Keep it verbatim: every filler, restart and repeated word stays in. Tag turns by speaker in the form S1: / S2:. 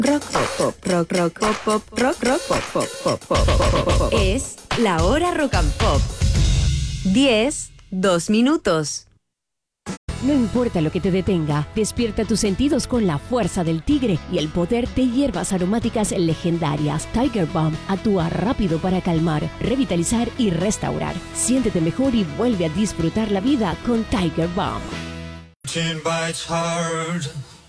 S1: Rock, pop, pop, rock, rock, pop, pop, rock, rock, pop, pop, pop, pop, pop, pop, pop. Es la hora rock and pop. diez, dos minutos.
S2: No importa lo que te detenga, despierta tus sentidos con la fuerza del tigre y el poder de hierbas aromáticas legendarias. Tiger Balm actúa rápido para calmar, revitalizar y restaurar. Siéntete mejor y vuelve a disfrutar la vida con Tiger Balm.
S3: Ten bites hard.